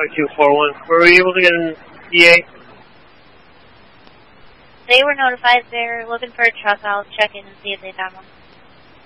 5241. Were we able to get an EA? They were notified they're looking for a truck. I'll check in and see if they found one.